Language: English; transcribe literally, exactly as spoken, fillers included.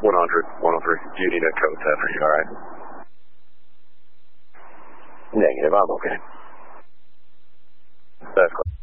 one hundred, one oh three. Do you need a code ten? Are you alright? Negative, I'm okay. That's cool.